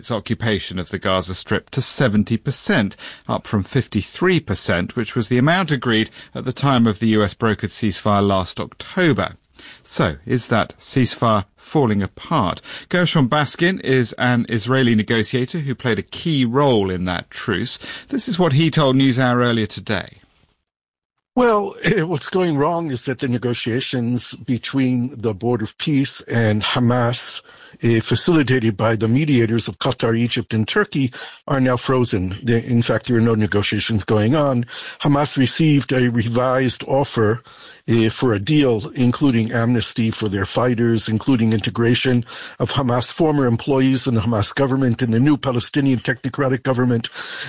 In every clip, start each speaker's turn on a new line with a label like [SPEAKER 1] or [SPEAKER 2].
[SPEAKER 1] its occupation of the Gaza Strip to 70%, up from 53%, which was the amount agreed at the time of the US brokered ceasefire last October. So, is that ceasefire falling apart? Gershon Baskin is an Israeli negotiator who played a key role in that truce. This is what he told NewsHour earlier today.
[SPEAKER 2] Well, what's going wrong is that the negotiations between the Board of Peace and Hamas, facilitated by the mediators of Qatar, Egypt, and Turkey, are now frozen. In fact, there are no negotiations going on. Hamas received a revised offer for a deal, including amnesty for their fighters, including integration of Hamas former employees in the Hamas government and the new Palestinian technocratic government.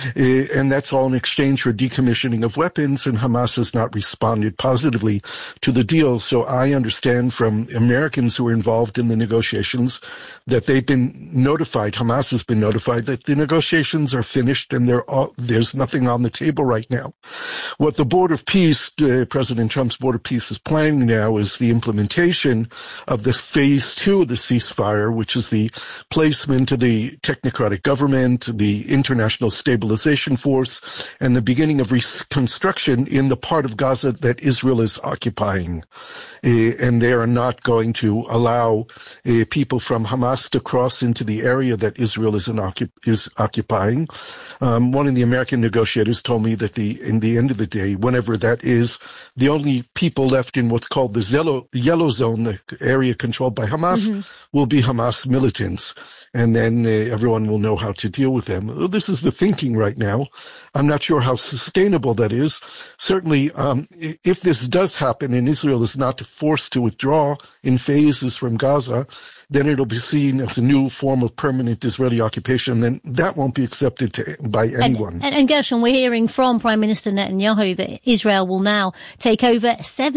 [SPEAKER 2] And that's all in exchange for decommissioning of weapons, and Hamas has not responded positively to the deal. So I understand from Americans who are involved in the negotiations that they've been notified, Hamas has been notified, that the negotiations are finished and there's nothing on the table right now. What the Board of Peace, President Trump's Board of Peace is planning now is the implementation of the phase 2 of the ceasefire, which is the placement of the technocratic government, the International Stabilization Force, and the beginning of reconstruction in the part of Gaza that Israel is occupying. And they are not going to allow people from Hamas to cross into the area that Israel is occupying. One of the American negotiators told me that in the end of the day, whenever that is, the only people left in what's called the yellow zone, the area controlled by Hamas, will be Hamas militants. And then everyone will know how to deal with them. This is the thinking right now. I'm not sure how sustainable that is. Certainly, if this does happen and Israel is not forced to withdraw in phases from Gaza, then it'll be seen as a new form of permanent Israeli occupation. Then that won't be accepted by anyone.
[SPEAKER 3] And Gershon, we're hearing from Prime Minister Netanyahu that Israel will now take over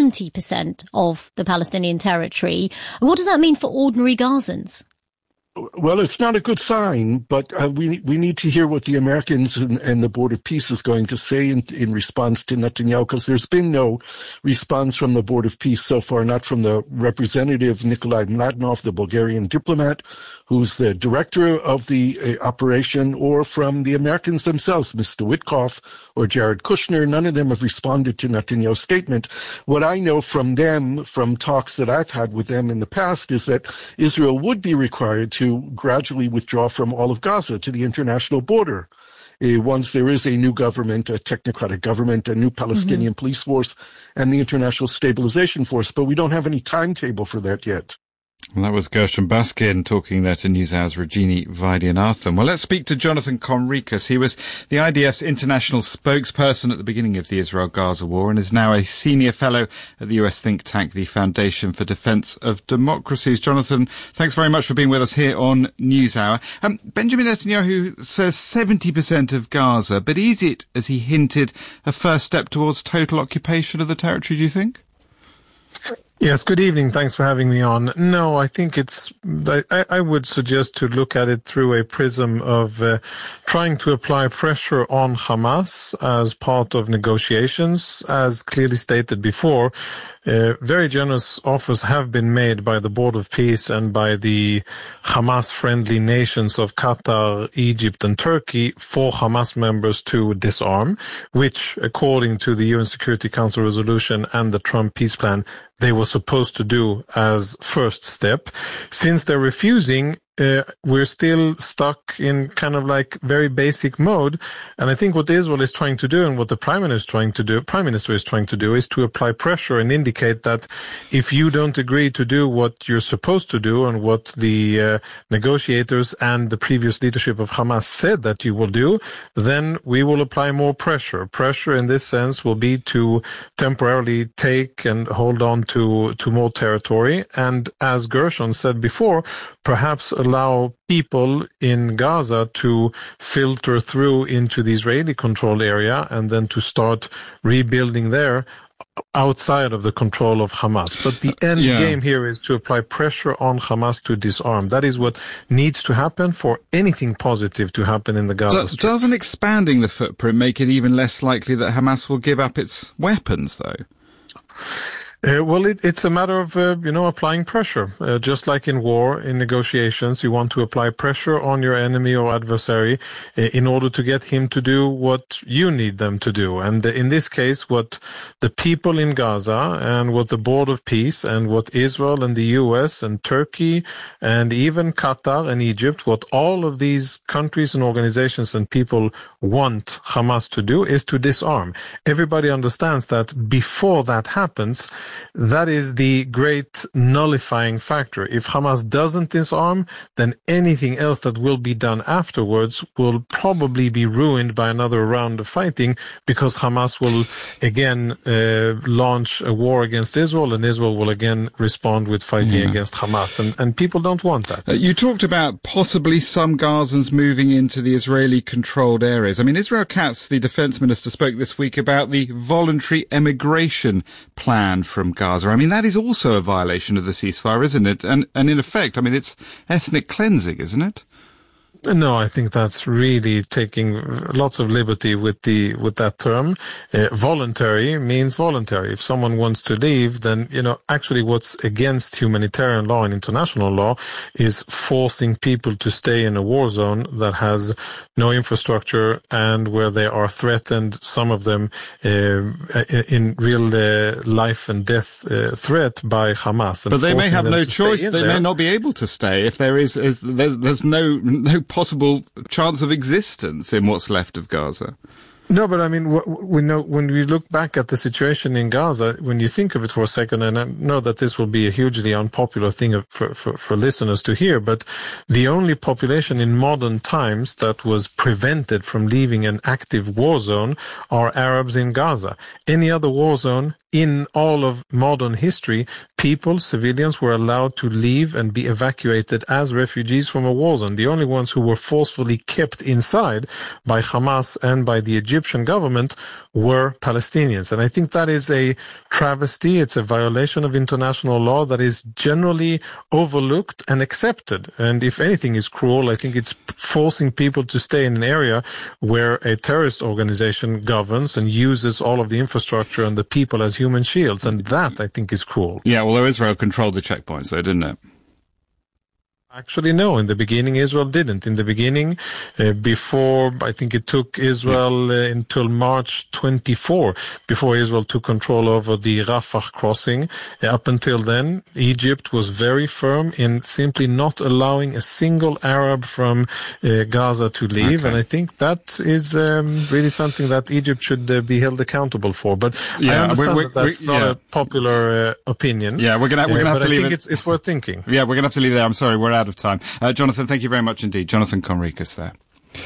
[SPEAKER 3] 70% of the Palestinian territory. What does that mean for ordinary Gazans?
[SPEAKER 2] Well, it's not a good sign, but we need to hear what the Americans and the Board of Peace is going to say in response to Netanyahu, because there's been no response from the Board of Peace so far, not from the representative Nikolai Mladenov, the Bulgarian diplomat, who's the director of the operation, or from the Americans themselves, Mr. Witkoff or Jared Kushner. None of them have responded to Netanyahu's statement. What I know from them, from talks that I've had with them in the past, is that Israel would be required to gradually withdraw from all of Gaza to the international border. Once there is a new government, a technocratic government, a new Palestinian police force, and the International Stabilization Force. But we don't have any timetable for that yet.
[SPEAKER 1] Well, that was Gershon Baskin talking there to NewsHour's Rajini Vaidyanathan. Well, let's speak to Jonathan Conricus. He was the IDF's international spokesperson at the beginning of the Israel-Gaza war and is now a senior fellow at the US think tank, the Foundation for Defense of Democracies. Jonathan, thanks very much for being with us here on NewsHour. Benjamin Netanyahu says 70% of Gaza, but is it, as he hinted, a first step towards total occupation of the territory, do you think?
[SPEAKER 4] Yes, good evening. Thanks for having me on. No, I think I would suggest to look at it through a prism of trying to apply pressure on Hamas as part of negotiations. As clearly stated before, very generous offers have been made by the Board of Peace and by the Hamas-friendly nations of Qatar, Egypt, and Turkey for Hamas members to disarm, which, according to the UN Security Council resolution and the Trump peace plan, they were supposed to do as first step. Since they're refusing, we're still stuck in kind of like very basic mode. And I think what Israel is trying to do and what the Prime Minister is trying to do is to apply pressure and indicate that if you don't agree to do what you're supposed to do and what the negotiators and the previous leadership of Hamas said that you will do, then we will apply more pressure. Pressure in this sense will be to temporarily take and hold on to more territory. And as Gershon said before, perhaps allow people in Gaza to filter through into the Israeli-controlled area and then to start rebuilding there outside of the control of Hamas. But the end game here is to apply pressure on Hamas to disarm. That is what needs to happen for anything positive to happen in the Gaza Strip.
[SPEAKER 1] Doesn't expanding the footprint make it even less likely that Hamas will give up its weapons, though?
[SPEAKER 4] It's a matter of, applying pressure. Just like in war, in negotiations, you want to apply pressure on your enemy or adversary in order to get him to do what you need them to do. And in this case, what the people in Gaza and what the Board of Peace and what Israel and the US and Turkey and even Qatar and Egypt, what all of these countries and organizations and people want Hamas to do is to disarm. Everybody understands that before that happens, that is the great nullifying factor. If Hamas doesn't disarm, then anything else that will be done afterwards will probably be ruined by another round of fighting, because Hamas will again launch a war against Israel, and Israel will again respond with fighting against Hamas. And people don't want that.
[SPEAKER 1] You talked about possibly some Gazans moving into the Israeli-controlled areas. I mean, Israel Katz, the defense minister, spoke this week about the voluntary emigration plan from Gaza. I mean, that is also a violation of the ceasefire, isn't it? And in effect, I mean, it's ethnic cleansing, isn't it?
[SPEAKER 4] No, I think that's really taking lots of liberty with that term. Voluntary means voluntary. If someone wants to leave, then, actually what's against humanitarian law and international law is forcing people to stay in a war zone that has no infrastructure and where they are threatened, some of them in real life and death threat by Hamas.
[SPEAKER 1] But they may have no choice. They may not be able to stay if there's no possible chance of existence in what's left of Gaza.
[SPEAKER 4] No, but I mean, we know when we look back at the situation in Gaza, when you think of it for a second, and I know that this will be a hugely unpopular thing for listeners to hear, but the only population in modern times that was prevented from leaving an active war zone are Arabs in Gaza. Any other war zone in all of modern history, civilians were allowed to leave and be evacuated as refugees from a war zone. The only ones who were forcefully kept inside by Hamas and by the Egyptian government were Palestinians. And I think that is a travesty. It's a violation of international law that is generally overlooked and accepted. And if anything is cruel, I think it's forcing people to stay in an area where a terrorist organization governs and uses all of the infrastructure and the people as human shields. And that, I think, is cruel.
[SPEAKER 1] Yeah, although Israel controlled the checkpoints, though, didn't it?
[SPEAKER 4] Actually, no. In the beginning, Israel didn't. In the beginning, before, I think it took Israel until March 24 before Israel took control over the Rafah crossing. Up until then, Egypt was very firm in simply not allowing a single Arab from Gaza to leave. Okay. And I think that is really something that Egypt should be held accountable for. But I understand that's not a popular opinion.
[SPEAKER 1] Yeah, we're going to have to leave it.
[SPEAKER 4] It's worth thinking.
[SPEAKER 1] Yeah, we're going to have to leave it there. I'm sorry, we're out of time. Jonathan, thank you very much indeed. Jonathan Conricus there.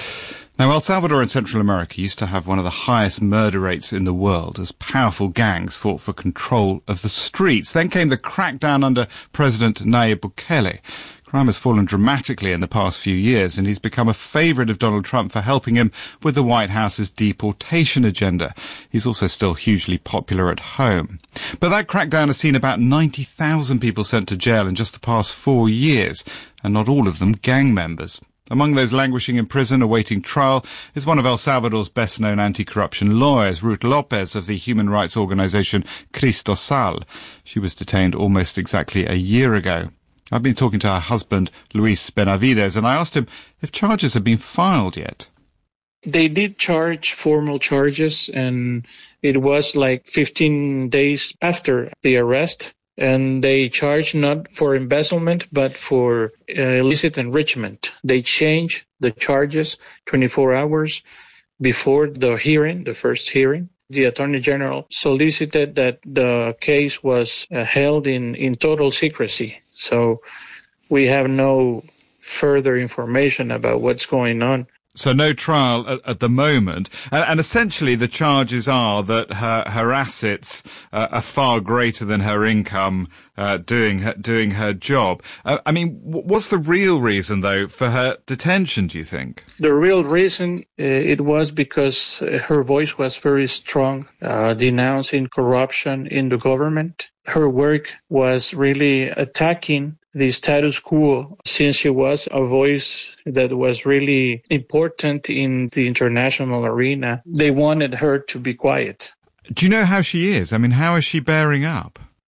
[SPEAKER 1] Now, El Salvador and Central America used to have one of the highest murder rates in the world as powerful gangs fought for control of the streets. Then came the crackdown under President Nayib Bukele. Crime has fallen dramatically in the past few years, and he's become a favourite of Donald Trump for helping him with the White House's deportation agenda. He's also still hugely popular at home. But that crackdown has seen about 90,000 people sent to jail in just the past 4 years, and not all of them gang members. Among those languishing in prison awaiting trial is one of El Salvador's best-known anti-corruption lawyers, Ruth Lopez of the human rights organisation Cristosal. She was detained almost exactly a year ago. I've been talking to her husband, Luis Benavides, and I asked him if charges have been filed yet.
[SPEAKER 5] They did charge formal charges, and it was like 15 days after the arrest. And they charged not for embezzlement, but for illicit enrichment. They changed the charges 24 hours before the hearing, the first hearing. The Attorney General solicited that the case was held in total secrecy. So we have no further information about what's going on.
[SPEAKER 1] So no trial at the moment. And essentially the charges are that her assets are far greater than her income doing her job. I mean, what's the real reason, though, for her detention, do you think?
[SPEAKER 5] The real reason, it was because her voice was very strong, denouncing corruption in the government. Her work was really attacking the status quo, since she was a voice that was really important in the international arena. They wanted her to be quiet.
[SPEAKER 1] Do you know how she is? I mean, how is she bearing up?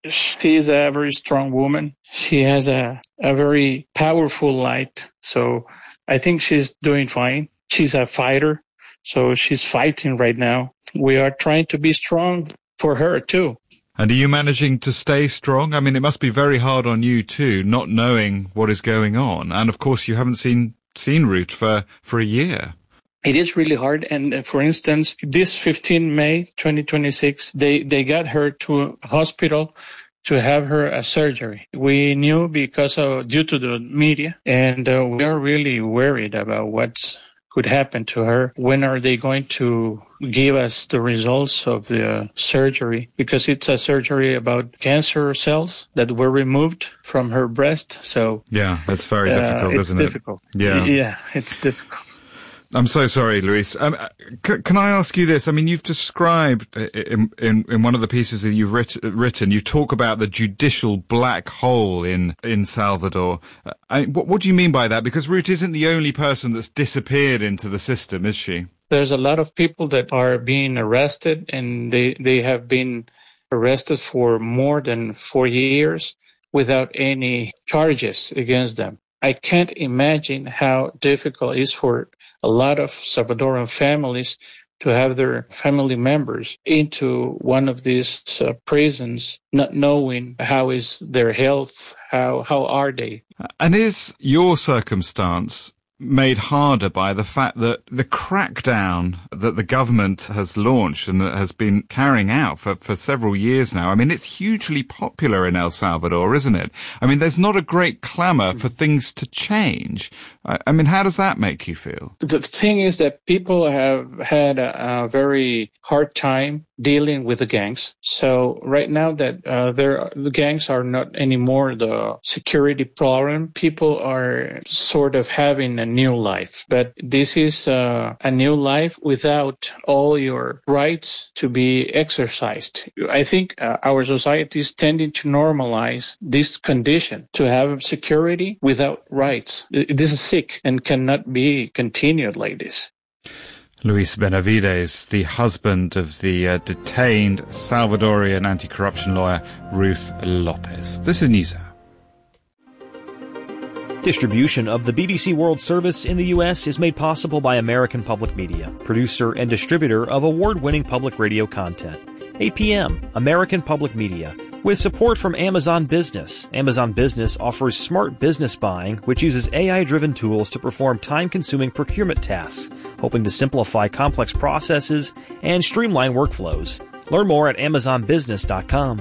[SPEAKER 5] She is a very strong woman. She has a very powerful light. So I think she's doing fine. She's a fighter. So she's fighting right now. We are trying to be strong for her too.
[SPEAKER 1] And are you managing to stay strong? I mean, it must be very hard on you too, not knowing what is going on. And of course, you haven't seen Ruth for a year.
[SPEAKER 5] It is really hard. And for instance, this 15 May 2026, they got her to a hospital to have her a surgery. We knew due to the media, and we are really worried about what could happen to her. When are they going to give us the results of the surgery? Because it's a surgery about cancer cells that were removed from her breast. So
[SPEAKER 1] yeah, that's very difficult, isn't it?
[SPEAKER 5] It's difficult.
[SPEAKER 1] Yeah,
[SPEAKER 5] it's difficult.
[SPEAKER 1] I'm so sorry, Luis. Can I ask you this? I mean, you've described in one of the pieces that you've written, you talk about the judicial black hole in Salvador. What do you mean by that? Because Ruth isn't the only person that's disappeared into the system, is she?
[SPEAKER 5] There's a lot of people that are being arrested, and they have been arrested for more than 4 years without any charges against them. I can't imagine how difficult it is for a lot of Salvadoran families to have their family members into one of these prisons, not knowing how is their health, how are they.
[SPEAKER 1] And is your circumstance made harder by the fact that the crackdown that the government has launched and that has been carrying out for several years now? I mean, it's hugely popular in El Salvador, isn't it? I mean, there's not a great clamour for things to change. I mean, how does that make you feel?
[SPEAKER 5] The thing is that people have had a very hard time dealing with the gangs. So right now that the gangs are not anymore the security problem, people are sort of having a new life. But this is a new life without all your rights to be exercised. I think our society is tending to normalize this condition, to have security without rights. This is sick and cannot be continued like this.
[SPEAKER 1] Luis Benavides, the husband of the detained Salvadorian anti-corruption lawyer Ruth Lopez. This is NewsHour.
[SPEAKER 6] Distribution of the BBC World Service in the U.S. is made possible by American Public Media, producer and distributor of award-winning public radio content. APM, American Public Media. With support from Amazon Business. Amazon Business offers smart business buying, which uses AI-driven tools to perform time-consuming procurement tasks, hoping to simplify complex processes and streamline workflows. Learn more at amazonbusiness.com.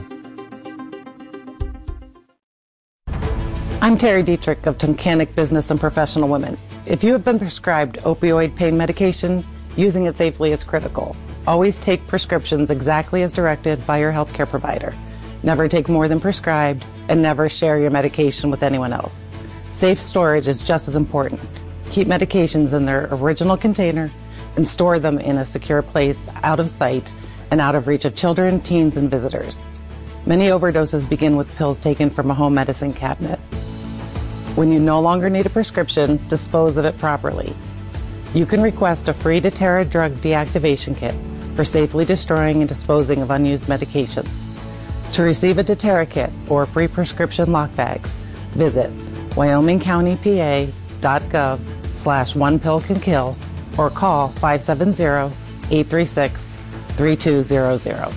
[SPEAKER 7] I'm Terry Dietrich of Tunkhannock Business and Professional Women. If you have been prescribed opioid pain medication, using it safely is critical. Always take prescriptions exactly as directed by your healthcare provider. Never take more than prescribed, and never share your medication with anyone else. Safe storage is just as important. Keep medications in their original container and store them in a secure place out of sight and out of reach of children, teens, and visitors. Many overdoses begin with pills taken from a home medicine cabinet. When you no longer need a prescription, dispose of it properly. You can request a free doTERRA drug deactivation kit for safely destroying and disposing of unused medications. To receive a doTERRA kit or free prescription lock bags, visit wyomingcountypa.gov/onepillcankill or call 570-836-3200.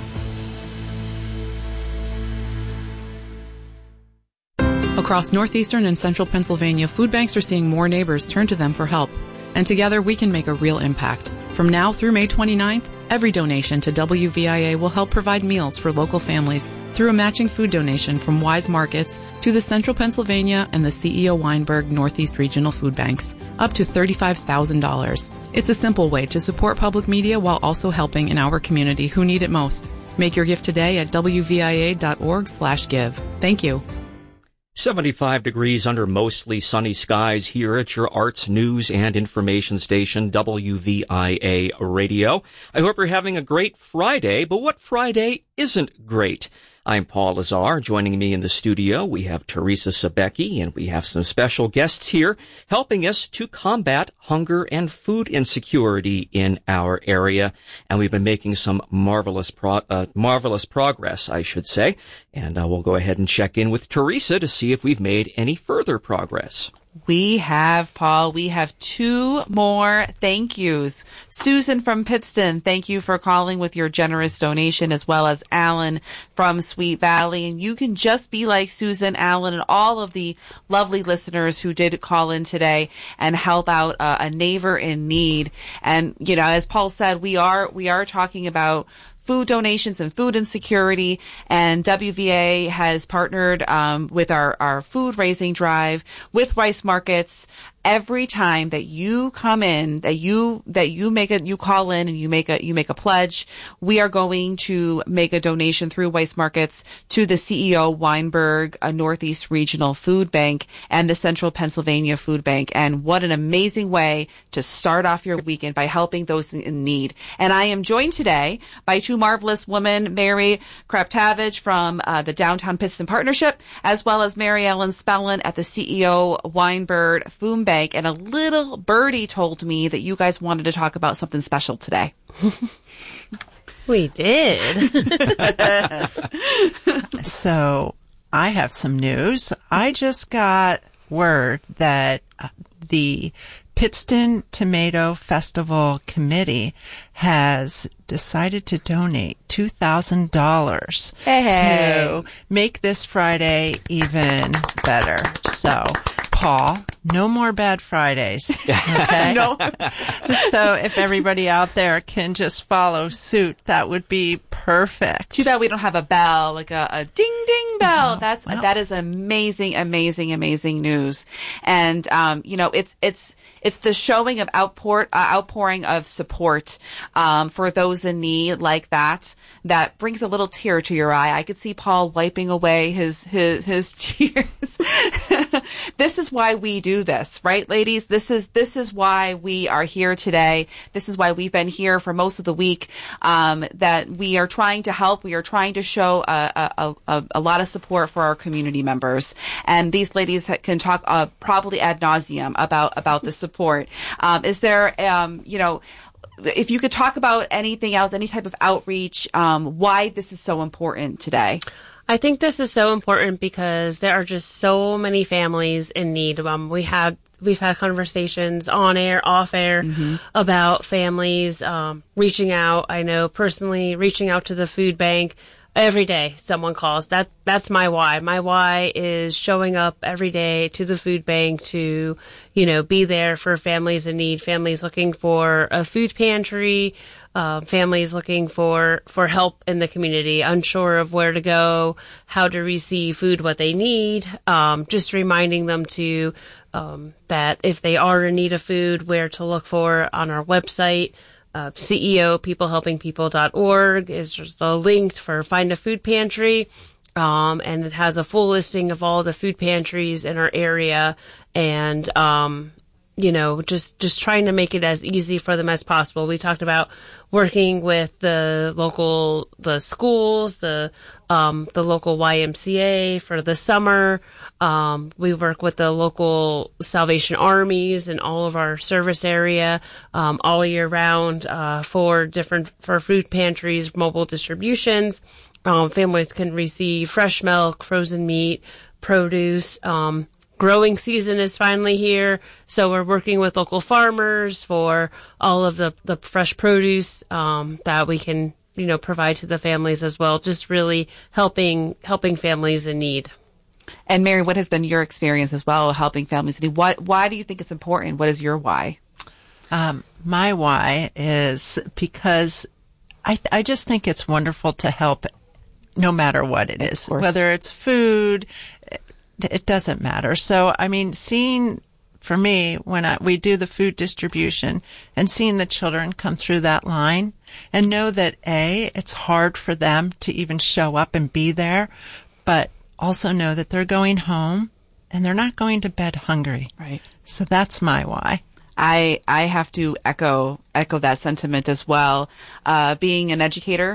[SPEAKER 8] Across northeastern and central Pennsylvania, food banks are seeing more neighbors turn to them for help. And together we can make a real impact. From now through May 29th, every donation to WVIA will help provide meals for local families through a matching food donation from Wise Markets to the Central Pennsylvania and the CEO Weinberg Northeast Regional Food Banks, up to $35,000. It's a simple way to support public media while also helping in our community who need it most. Make your gift today at wvia.org/give. Thank you.
[SPEAKER 9] 75 degrees under mostly sunny skies here at your arts, news, and information station, WVIA Radio. I hope you're having a great Friday, but what Friday isn't great? I'm Paul Lazar. Joining me in the studio, we have Teresa Sabecki, and we have some special guests here helping us to combat hunger and food insecurity in our area. And we've been making some marvelous progress, I should say. And we'll go ahead and check in with Teresa to see if we've made any further progress.
[SPEAKER 10] We have, Paul. We have 2 more thank yous. Susan from Pittston, thank you for calling with your generous donation, as well as Alan from Sweet Valley. And you can just be like Susan, Alan, and all of the lovely listeners who did call in today and help out a neighbor in need. And, you know, as Paul said, we are talking about food donations and food insecurity, and WVA has partnered with our food raising drive with Rice Markets. Every time that you come in, that you call in and you make a pledge, we are going to make a donation through Rice Markets to the CEO Weinberg Northeast Regional Food Bank and the Central Pennsylvania Food Bank. And what an amazing way to start off your weekend by helping those in need. And I am joined today by 2 marvelous women, Mary Kraptavage from the Downtown Pittston Partnership, as well as Mary Ellen Spellin at the CEO Weinberg Food Bank. And a little birdie told me that you guys wanted to talk about something special today.
[SPEAKER 11] We did. So I have some news. I just got word that the Pittston Tomato Festival Committee has decided to donate $2,000 to make this Friday even better. So, Paul, no more bad Fridays. Okay?
[SPEAKER 10] No.
[SPEAKER 11] So if everybody out there can just follow suit, that would be perfect.
[SPEAKER 10] Too bad we don't have a bell, like a ding ding bell. That is amazing, amazing, amazing news. And you know, it's the showing of outpouring of support for those in need like that brings a little tear to your eye. I could see Paul wiping away his tears. This is why we do this, right, ladies? This is why we are here today. This is why we've been here for most of the week. That we are trying to help. We are trying to show a lot of support for our community members. And these ladies can talk probably ad nauseum about the support. Is there, you know, if you could talk about anything else, any type of outreach, why this is so important today?
[SPEAKER 11] I think this is so important because there are just so many families in need. We've had conversations on air, off air, about families reaching out. I know personally reaching out to the food bank. Every day someone calls. That's my why. My why is showing up every day to the food bank to, you know, be there for families in need, families looking for a food pantry, families looking for help in the community, unsure of where to go, how to receive food, what they need, just reminding them to, that if they are in need of food, where to look for on our website. CEO peoplehelpingpeople.org is just a link for Find a Food Pantry. And it has a full listing of all the food pantries in our area and, you know, just trying to make it as easy for them as possible. We talked about working with the schools, the local YMCA for the summer. We work with the local Salvation Armies in all of our service area, all year round, for food pantries, mobile distributions. Families can receive fresh milk, frozen meat, produce. Growing season is finally here, so we're working with local farmers for all of the fresh produce that we can, you know, provide to the families as well. Just really helping families in need.
[SPEAKER 10] And Mary, what has been your experience as well helping families in need? Why do you think it's important? What is your why?
[SPEAKER 11] My why is because I just think it's wonderful to help no matter what it is, whether it's food. It doesn't matter. So, I mean, seeing, for me, when we do the food distribution and seeing the children come through that line and know that, it's hard for them to even show up and be there, but also know that they're going home and they're not going to bed hungry.
[SPEAKER 10] Right.
[SPEAKER 11] So that's my why.
[SPEAKER 10] I have to echo that sentiment as well. Being an educator,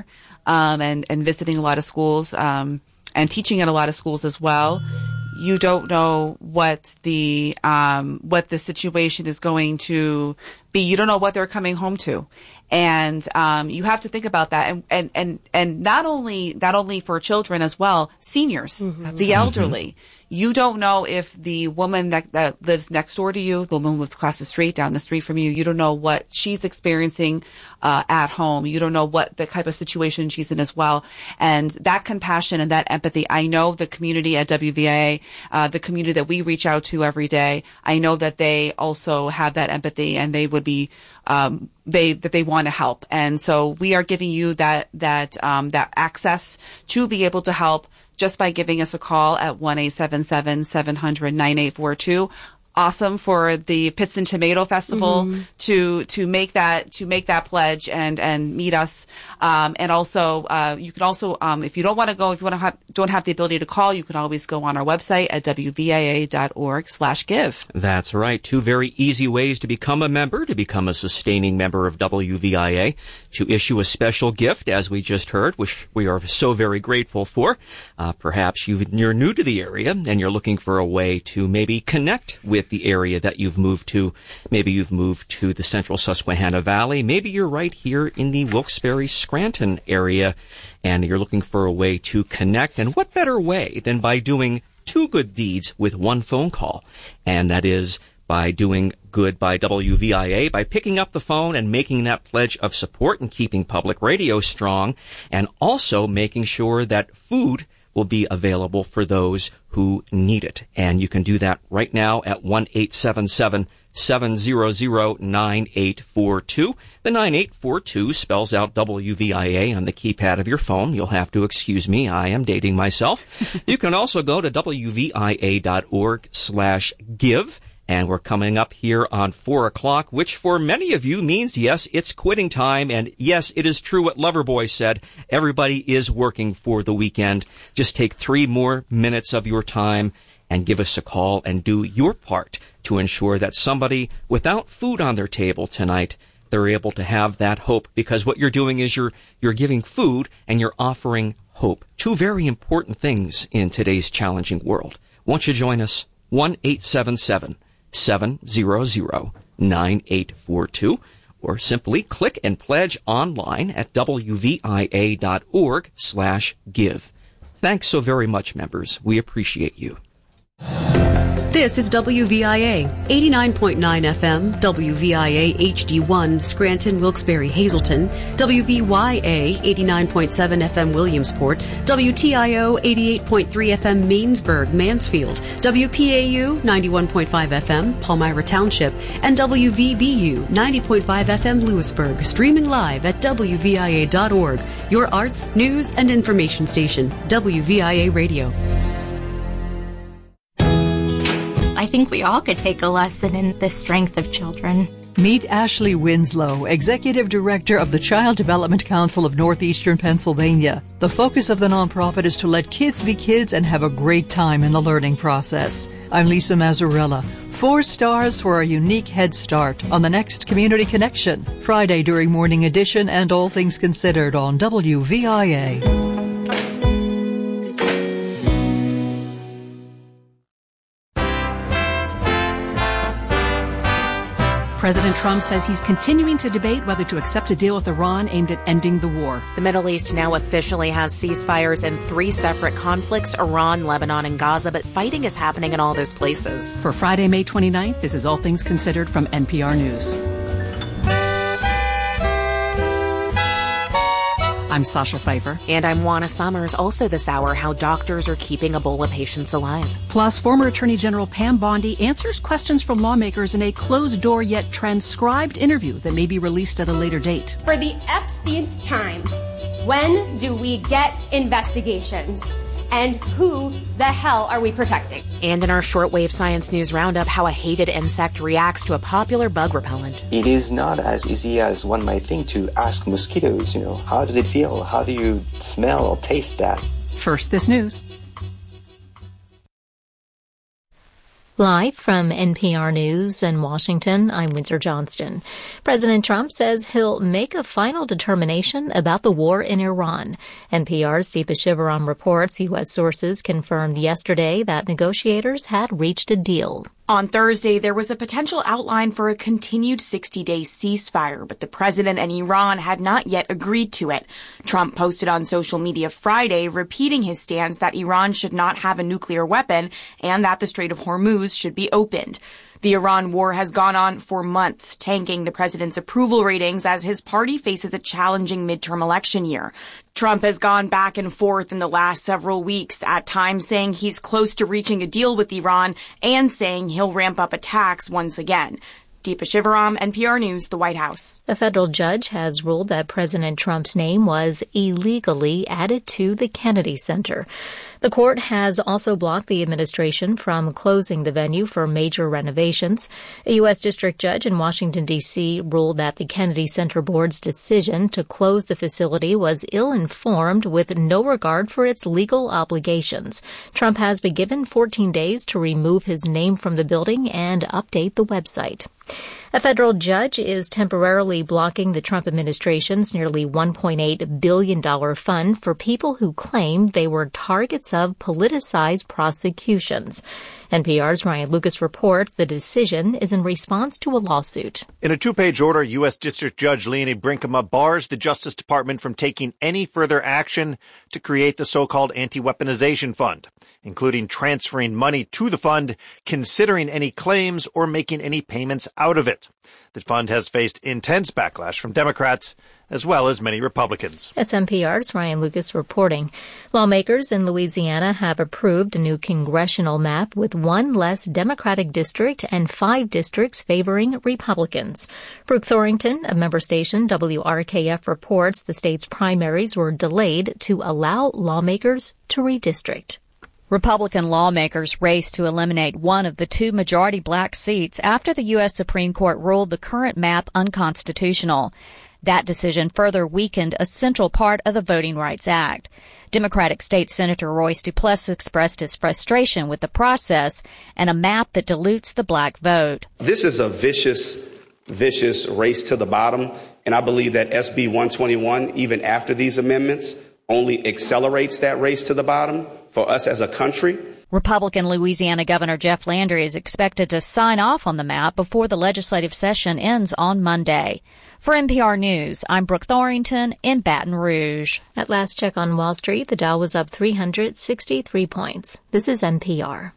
[SPEAKER 10] and visiting a lot of schools, and teaching at a lot of schools as well, you don't know what the situation is going to be. You don't know what they're coming home to. And, you have to think about that. And not only for children as well, seniors, the elderly. You don't know if the woman that lives next door to you, the woman who lives across the street, down the street from you, you don't know what she's experiencing at home. You don't know what the type of situation she's in as well. And that compassion and that empathy, I know the community at WVIA, the community that we reach out to every day, I know that they also have that empathy, and they would be they want to help. And so we are giving you that access to be able to help just by giving us a call at 1-877-700-9842. Awesome for the Pittston Tomato Festival to make that pledge and meet us. And also, you can also, if you don't want to go, if you don't have the ability to call, you can always go on our website at wvia.org/give.
[SPEAKER 9] That's right. 2 very easy ways to become a member, to become a sustaining member of WVIA, to issue a special gift, as we just heard, which we are so very grateful for. Perhaps you're new to the area and you're looking for a way to maybe connect with the area that you've moved to. Maybe you've moved to the central Susquehanna Valley. Maybe you're right here in the Wilkes-Barre-Scranton area and you're looking for a way to connect. And what better way than by doing 2 good deeds with 1 phone call? And that is by doing good by WVIA, by picking up the phone and making that pledge of support and keeping public radio strong, and also making sure that food will be available for those who need it. And you can do that right now at 1-877-700-9842. The 9842 spells out WVIA on the keypad of your phone. You'll have to excuse me. I am dating myself. You can also go to WVIA.org/give. And we're coming up here on 4 o'clock, which for many of you means, yes, it's quitting time. And yes, it is true what Loverboy said. Everybody is working for the weekend. Just take 3 more minutes of your time and give us a call and do your part to ensure that somebody without food on their table tonight, they're able to have that hope. Because what you're doing is you're giving food and you're offering hope. 2 very important things in today's challenging world. Won't you join us? 1-877-700-9842, or simply click and pledge online at WVIA.org/give. Thanks so very much, members. We appreciate you.
[SPEAKER 12] This is WVIA, 89.9 FM, WVIA HD1, Scranton, Wilkes-Barre, Hazleton, WVYA, 89.7 FM, Williamsport, WTIO, 88.3 FM, Mainsburg, Mansfield, WPAU, 91.5 FM, Palmyra Township, and WVBU, 90.5 FM, Lewisburg, streaming live at WVIA.org, your arts, news, and information station, WVIA Radio.
[SPEAKER 13] I think we all could take a lesson in the strength of children.
[SPEAKER 14] Meet Ashley Winslow, Executive Director of the Child Development Council of Northeastern Pennsylvania. The focus of the nonprofit is to let kids be kids and have a great time in the learning process. I'm Lisa Mazzarella. 4 stars for a unique head start on the next Community Connection, Friday during Morning Edition and All Things Considered on WVIA.
[SPEAKER 15] President Trump says he's continuing to debate whether to accept a deal with Iran aimed at ending the war.
[SPEAKER 16] The Middle East now officially has ceasefires in 3 separate conflicts, Iran, Lebanon, and Gaza, but fighting is happening in all those places.
[SPEAKER 15] For Friday, May 29th, this is All Things Considered from NPR News. I'm Sasha Pfeiffer.
[SPEAKER 16] And I'm Juana Summers. Also this hour, how doctors are keeping Ebola patients alive.
[SPEAKER 15] Plus, former Attorney General Pam Bondi answers questions from lawmakers in a closed-door yet transcribed interview that may be released at a later date.
[SPEAKER 17] For the Epsteinth time, when do we get investigations? And who the hell are we protecting?
[SPEAKER 16] And in our shortwave science news roundup, how a hated insect reacts to a popular bug repellent.
[SPEAKER 18] It is not as easy as one might think to ask mosquitoes, how does it feel? How do you smell or taste that?
[SPEAKER 15] First, this news.
[SPEAKER 19] Live from NPR News in Washington, I'm Windsor Johnston. President Trump says he'll make a final determination about the war in Iran. NPR's Deepa Shivaram reports U.S. sources confirmed yesterday that negotiators had reached a deal.
[SPEAKER 16] On Thursday, there was a potential outline for a continued 60-day ceasefire, but the president and Iran had not yet agreed to it. Trump posted on social media Friday, repeating his stance that Iran should not have a nuclear weapon and that the Strait of Hormuz should be opened. The Iran war has gone on for months, tanking the president's approval ratings as his party faces a challenging midterm election year. Trump has gone back and forth in the last several weeks, at times saying he's close to reaching a deal with Iran and saying he'll ramp up attacks once again. Deepa Shivaram, NPR News, the White House.
[SPEAKER 19] A federal judge has ruled that President Trump's name was illegally added to the Kennedy Center. The court has also blocked the administration from closing the venue for major renovations. A U.S. district judge in Washington, D.C. ruled that the Kennedy Center Board's decision to close the facility was ill-informed with no regard for its legal obligations. Trump has been given 14 days to remove his name from the building and update the website. A federal judge is temporarily blocking the Trump administration's nearly $1.8 billion fund for people who claimed they were targets of politicized prosecutions. NPR's Ryan Lucas reports the decision is in response to a lawsuit.
[SPEAKER 20] In a two-page order, U.S. District Judge Leonie Brinkema bars the Justice Department from taking any further action to create the so-called anti-weaponization fund, including transferring money to the fund, considering any claims, or making any payments out of it. The fund has faced intense backlash from Democrats as well as many Republicans.
[SPEAKER 19] It's NPR's Ryan Lucas reporting. Lawmakers in Louisiana have approved a new congressional map with one less Democratic district and 5 districts favoring Republicans. Brooke Thorington of member station WRKF reports the state's primaries were delayed to allow lawmakers to redistrict.
[SPEAKER 21] Republican lawmakers raced to eliminate one of the 2 majority black seats after the U.S. Supreme Court ruled the current map unconstitutional. That decision further weakened a central part of the Voting Rights Act. Democratic State Senator Royce Duplessis expressed his frustration with the process and a map that dilutes the black vote.
[SPEAKER 22] This is a vicious race to the bottom, and I believe that SB 121, even after these amendments, only accelerates that race to the bottom for us as a country.
[SPEAKER 21] Republican Louisiana Governor Jeff Landry is expected to sign off on the map before the legislative session ends on Monday. For NPR News, I'm Brooke Thorington in Baton Rouge.
[SPEAKER 19] At last check on Wall Street, the Dow was up 363 points. This is NPR.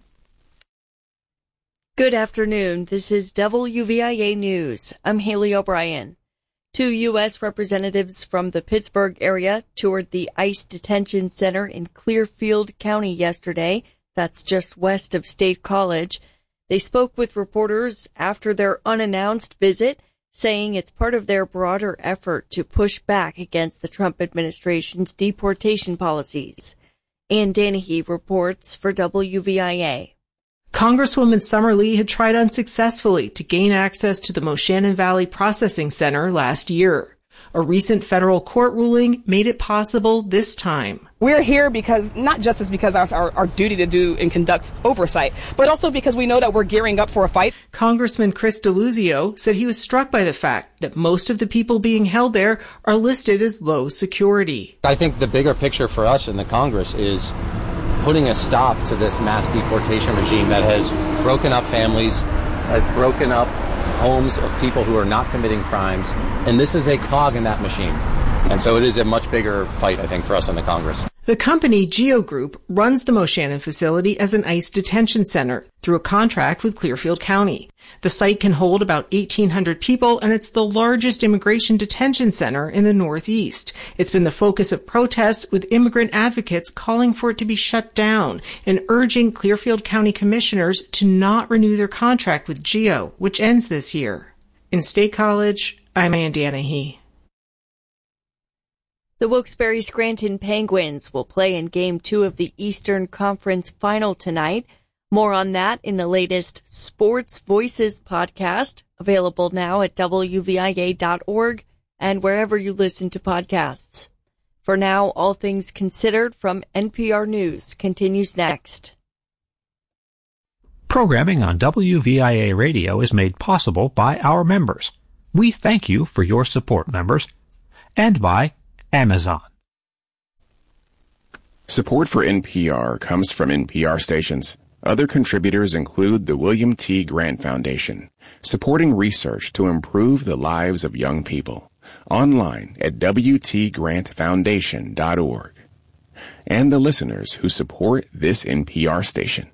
[SPEAKER 23] Good afternoon. This is WVIA News. I'm Haley O'Brien. 2 U.S. representatives from the Pittsburgh area toured the ICE detention center in Clearfield County yesterday. That's just west of State College. They spoke with reporters after their unannounced visit, saying it's part of their broader effort to push back against the Trump administration's deportation policies. Ann Danahy reports for WVIA.
[SPEAKER 24] Congresswoman Summer Lee had tried unsuccessfully to gain access to the Moshannon Valley Processing Center last year. A recent federal court ruling made it possible this time.
[SPEAKER 25] We're here because, not just as because our duty to do and conduct oversight, but also because we know that we're gearing up for a fight.
[SPEAKER 24] Congressman Chris Deluzio said he was struck by the fact that most of the people being held there are listed as low security.
[SPEAKER 26] I think the bigger picture for us in the Congress is putting a stop to this mass deportation regime that has broken up families, has broken up homes of people who are not committing crimes, and this is a cog in that machine. And so it is a much bigger fight, I think, for us in the Congress.
[SPEAKER 24] The company Geo Group runs the Moshannon facility as an ICE detention center through a contract with Clearfield County. The site can hold about 1,800 people, and it's the largest immigration detention center in the Northeast. It's been the focus of protests, with immigrant advocates calling for it to be shut down and urging Clearfield County commissioners to not renew their contract with Geo, which ends this year. In State College, I'm Ann Danahy.
[SPEAKER 23] The Wilkes-Barre Scranton Penguins will play in Game 2 of the Eastern Conference Final tonight. More on that in the latest Sports Voices podcast, available now at WVIA.org and wherever you listen to podcasts. For now, All Things Considered from NPR News continues next.
[SPEAKER 1] Programming on WVIA Radio is made possible by our members. We thank you for your support, members, and by Amazon.
[SPEAKER 2] Support for NPR comes from NPR stations. Other contributors include the William T. Grant Foundation, supporting research to improve the lives of young people. Online at WTGrantFoundation.org. And the listeners who support this NPR station.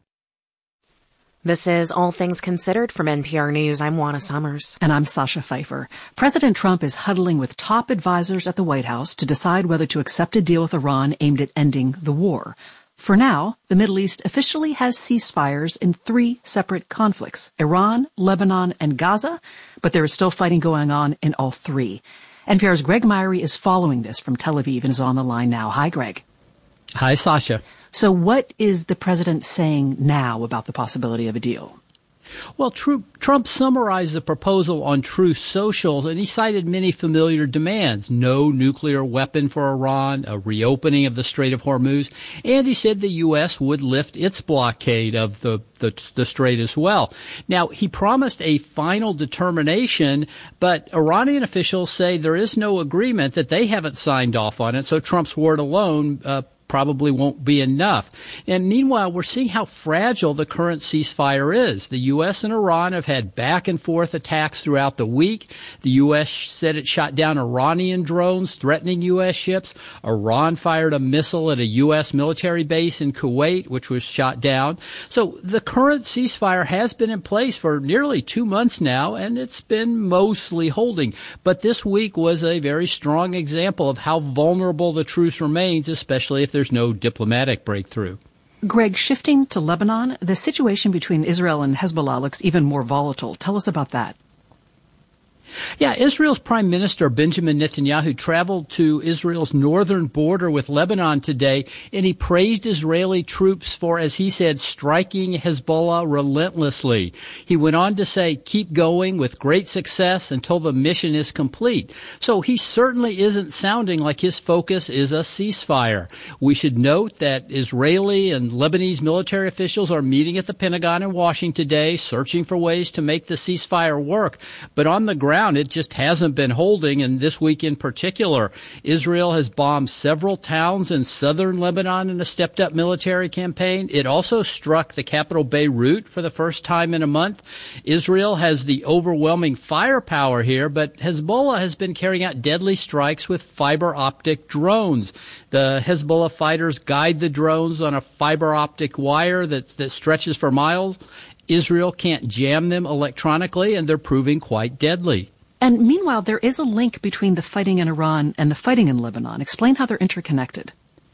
[SPEAKER 3] This is All Things Considered from NPR News. I'm Juana Summers.
[SPEAKER 15] And I'm Sasha Pfeiffer. President Trump is huddling with top advisors at the White House to decide whether to accept a deal with Iran aimed at ending the war. For now, the Middle East officially has ceasefires in 3 separate conflicts: Iran, Lebanon, and Gaza, but there is still fighting going on in all 3. NPR's Greg Myrie is following this from Tel Aviv and is on the line now. Hi, Greg.
[SPEAKER 4] Hi, Sasha.
[SPEAKER 15] So what is the president saying now about the possibility of a deal?
[SPEAKER 4] Well, Trump summarized the proposal on Truth Social, and he cited many familiar demands: no nuclear weapon for Iran, a reopening of the Strait of Hormuz, and he said the U.S. would lift its blockade of the strait as well. Now, he promised a final determination, but Iranian officials say there is no agreement, that they haven't signed off on it, so Trump's word alone probably won't be enough. And meanwhile, we're seeing how fragile the current ceasefire is. The U.S. and Iran have had back and forth attacks throughout the week. The U.S. said it shot down Iranian drones threatening U.S. ships. Iran fired a missile at a U.S. military base in Kuwait, which was shot down. So the current ceasefire has been in place for nearly 2 months now, and it's been mostly holding. But this week was a very strong example of how vulnerable the truce remains, especially if there's no diplomatic breakthrough.
[SPEAKER 15] Greg, shifting to Lebanon, the situation between Israel and Hezbollah looks even more volatile. Tell us about that.
[SPEAKER 4] Yeah, Israel's Prime Minister Benjamin Netanyahu traveled to Israel's northern border with Lebanon today, and he praised Israeli troops for, as he said, striking Hezbollah relentlessly. He went on to say, keep going with great success until the mission is complete. So he certainly isn't sounding like his focus is a ceasefire. We should note that Israeli and Lebanese military officials are meeting at the Pentagon in Washington today, searching for ways to make the ceasefire work. But on the ground, it just hasn't been holding, and this week in particular, Israel has bombed several towns in southern Lebanon in a stepped-up military campaign. It also struck the capital Beirut for the first time in a month. Israel has the overwhelming firepower here, but Hezbollah has been carrying out deadly strikes with fiber-optic drones. The Hezbollah fighters guide the drones on a fiber-optic wire that stretches for miles. Israel can't jam them electronically, and they're proving quite deadly.
[SPEAKER 15] And meanwhile, there is a link between the fighting in Iran and the fighting in Lebanon. Explain how they're interconnected.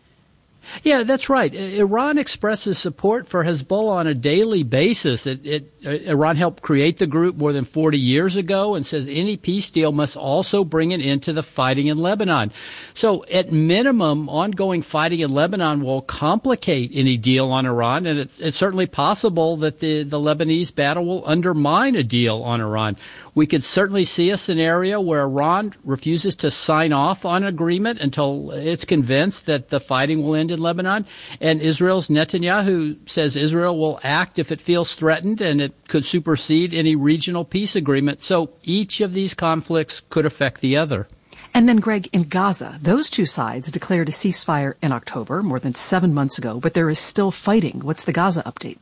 [SPEAKER 4] Yeah, that's right. Iran expresses support for Hezbollah on a daily basis. Iran helped create the group more than 40 years ago and says any peace deal must also bring an end to the fighting in Lebanon. So at minimum, ongoing fighting in Lebanon will complicate any deal on Iran, and it's certainly possible that the Lebanese battle will undermine a deal on Iran. We could certainly see a scenario where Iran refuses to sign off on an agreement until it's convinced that the fighting will end in Lebanon. And Israel's Netanyahu says Israel will act if it feels threatened, and it could supersede any regional peace agreement. So each of these conflicts could affect the other.
[SPEAKER 15] And then, Greg, in Gaza, those two sides declared a ceasefire in October, more than 7 months ago, but there is still fighting. What's the Gaza update?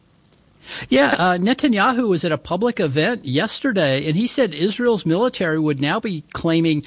[SPEAKER 4] Yeah, Netanyahu was at a public event yesterday, and he said Israel's military would now be claiming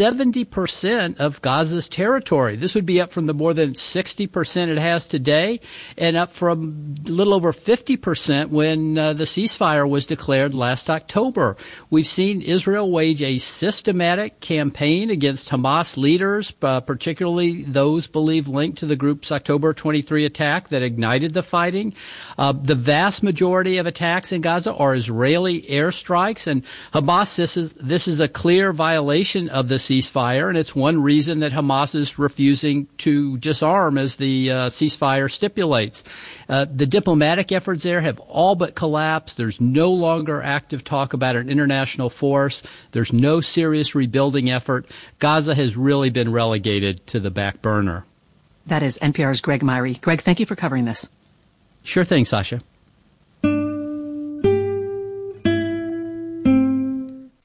[SPEAKER 4] 70% of Gaza's territory. This would be up from the more than 60% it has today, and up from a little over 50% when the ceasefire was declared last October. We've seen Israel wage a systematic campaign against Hamas leaders, particularly those believed linked to the group's October 23 attack that ignited the fighting. The vast majority of attacks in Gaza are Israeli airstrikes, and Hamas says this is a clear violation of the ceasefire, and it's one reason that Hamas is refusing to disarm, as the ceasefire stipulates. The diplomatic efforts there have all but collapsed. There's no longer active talk about an international force. There's no serious rebuilding effort. Gaza has really been relegated to the back burner.
[SPEAKER 15] That is NPR's Greg Myrie. Greg, thank you for covering this.
[SPEAKER 4] Sure thing, Sasha.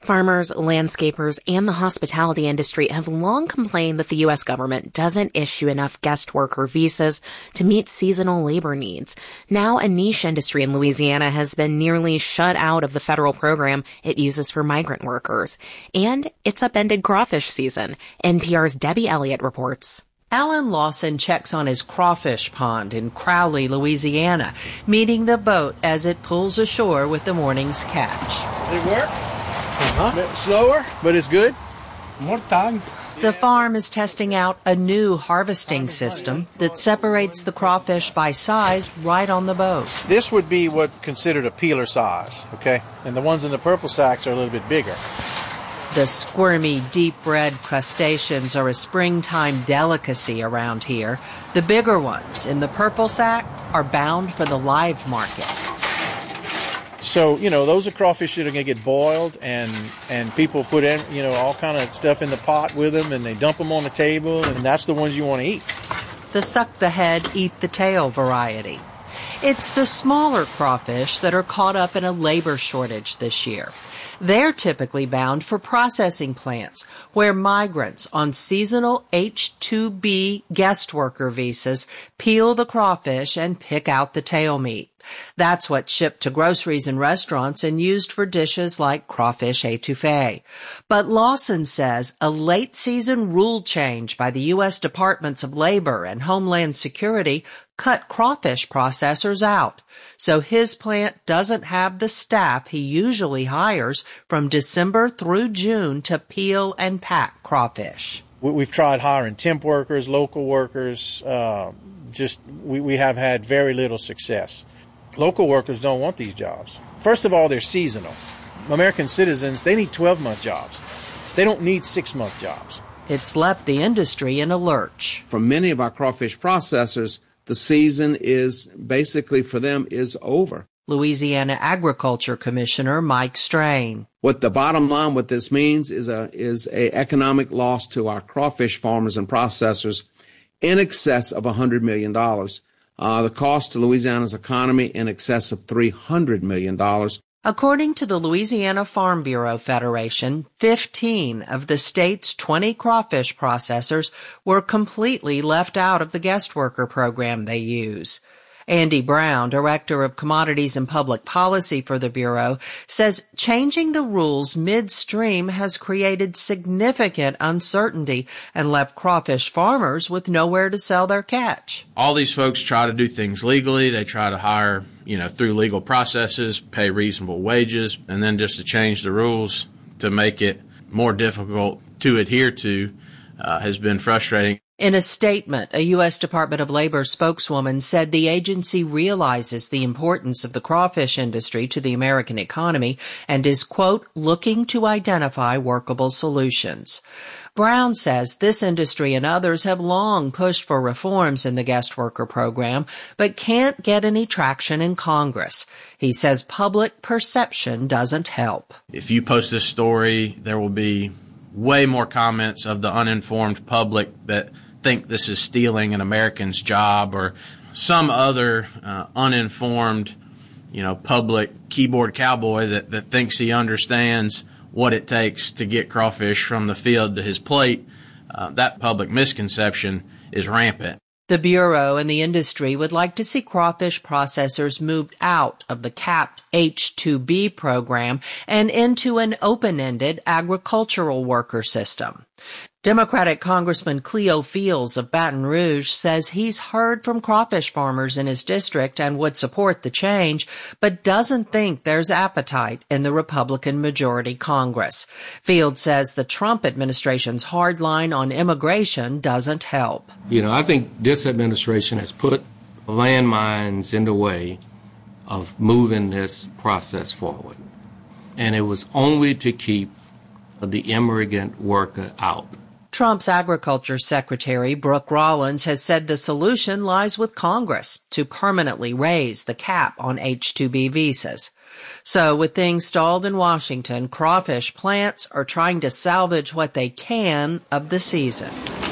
[SPEAKER 3] Farmers, landscapers, and the hospitality industry have long complained that the U.S. government doesn't issue enough guest worker visas to meet seasonal labor needs. Now, a niche industry in Louisiana has been nearly shut out of the federal program it uses for migrant workers. And it's upended crawfish season. NPR's Debbie Elliott reports.
[SPEAKER 5] Alan Lawson checks on his crawfish pond in Crowley, Louisiana, meeting the boat as it pulls ashore with the morning's catch.
[SPEAKER 6] Does it work? A bit slower, but it's good. More time.
[SPEAKER 5] The farm is testing out a new harvesting system that separates the crawfish by size right on the boat.
[SPEAKER 6] This would be what considered a peeler size, okay? And the ones in the purple sacks are a little bit bigger.
[SPEAKER 5] The squirmy, deep red crustaceans are a springtime delicacy around here. The bigger ones in the purple sack are bound for the live market.
[SPEAKER 6] So, those are crawfish that are going to get boiled, and people put in, all kind of stuff in the pot with them, and they dump them on the table, and that's the ones you want to eat.
[SPEAKER 5] The suck the head, eat the tail variety. It's the smaller crawfish that are caught up in a labor shortage this year. They're typically bound for processing plants, where migrants on seasonal H-2B guest worker visas peel the crawfish and pick out the tail meat. That's what's shipped to groceries and restaurants and used for dishes like crawfish étouffée. But Lawson says a late-season rule change by the U.S. Departments of Labor and Homeland Security cut crawfish processors out. So his plant doesn't have the staff he usually hires from December through June to peel and pack crawfish.
[SPEAKER 6] We've tried hiring temp workers, local workers. We have had very little success. Local workers don't want these jobs. First of all, they're seasonal. American citizens, they need 12-month jobs. They don't need 6-month jobs.
[SPEAKER 5] It's left the industry in a lurch.
[SPEAKER 7] For many of our crawfish processors, the season is basically for them is over.
[SPEAKER 5] Louisiana Agriculture Commissioner Mike Strain.
[SPEAKER 7] What the bottom line, what this means is a economic loss to our crawfish farmers and processors in excess of $100 million. The cost to Louisiana's economy in excess of $300 million.
[SPEAKER 5] According to the Louisiana Farm Bureau Federation, 15 of the state's 20 crawfish processors were completely left out of the guest worker program they use. Andy Brown, Director of Commodities and Public Policy for the Bureau, says changing the rules midstream has created significant uncertainty and left crawfish farmers with nowhere to sell their catch.
[SPEAKER 8] All these folks try to do things legally. They try to hire, through legal processes, pay reasonable wages, and then just to change the rules to make it more difficult to adhere to has been frustrating.
[SPEAKER 5] In a statement, a U.S. Department of Labor spokeswoman said the agency realizes the importance of the crawfish industry to the American economy and is, quote, looking to identify workable solutions. Brown says this industry and others have long pushed for reforms in the guest worker program, but can't get any traction in Congress. He says public perception doesn't help.
[SPEAKER 8] If you post this story, there will be way more comments of the uninformed public that think this is stealing an American's job or some other uninformed, public keyboard cowboy that thinks he understands what it takes to get crawfish from the field to his plate. That public misconception is rampant.
[SPEAKER 5] The Bureau and the industry would like to see crawfish processors moved out of the capped H-2B program and into an open-ended agricultural worker system. Democratic Congressman Cleo Fields of Baton Rouge says he's heard from crawfish farmers in his district and would support the change, but doesn't think there's appetite in the Republican majority Congress. Fields says the Trump administration's hard line on immigration doesn't help.
[SPEAKER 10] I think this administration has put landmines in the way of moving this process forward. And it was only to keep the immigrant worker out.
[SPEAKER 5] Trump's Agriculture Secretary Brooke Rollins has said the solution lies with Congress to permanently raise the cap on H-2B visas. So with things stalled in Washington, crawfish plants are trying to salvage what they can of the season.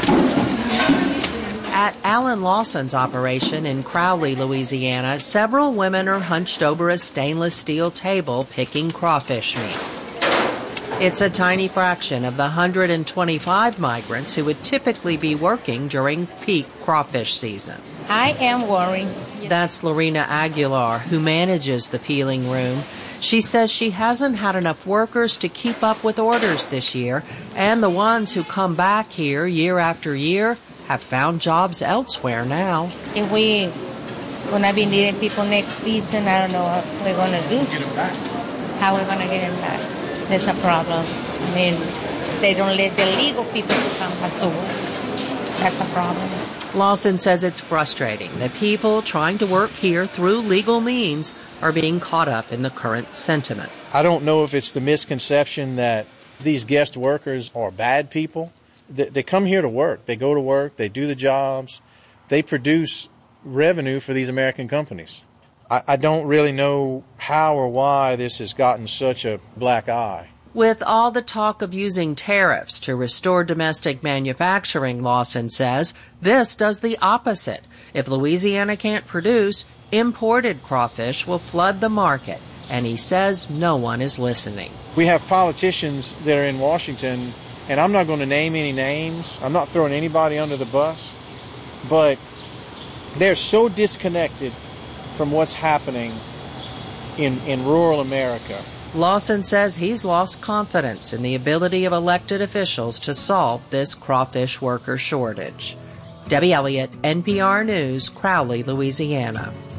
[SPEAKER 5] At Alan Lawson's operation in Crowley, Louisiana, several women are hunched over a stainless steel table picking crawfish meat. It's a tiny fraction of the 125 migrants who would typically be working during peak crawfish season.
[SPEAKER 9] I am worried.
[SPEAKER 5] That's Lorena Aguilar, who manages the peeling room. She says she hasn't had enough workers to keep up with orders this year, and the ones who come back here year after year have found jobs elsewhere now.
[SPEAKER 9] If we're going to be needing people next season, I don't know what we're going to do.
[SPEAKER 11] Get them back.
[SPEAKER 9] How we're going to get them back. There's a problem. I mean, they don't let the legal people come back to work. That's a problem.
[SPEAKER 5] Lawson says it's frustrating that people trying to work here through legal means are being caught up in the current sentiment.
[SPEAKER 6] I don't know if it's the misconception that these guest workers are bad people. They come here to work. They go to work. They do the jobs. They produce revenue for these American companies. I don't really know how or why this has gotten such a black eye.
[SPEAKER 5] With all the talk of using tariffs to restore domestic manufacturing, Lawson says, this does the opposite. If Louisiana can't produce, imported crawfish will flood the market, and he says no one is listening.
[SPEAKER 6] We have politicians that are in Washington, and I'm not going to name any names. I'm not throwing anybody under the bus, but they're so disconnected from what's happening in rural America.
[SPEAKER 5] Lawson says he's lost confidence in the ability of elected officials to solve this crawfish worker shortage. Debbie Elliott, NPR News, Crowley, Louisiana.